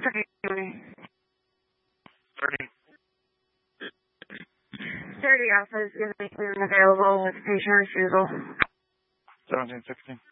30 Alpha is going to be clear and available with patient refusal. 1716.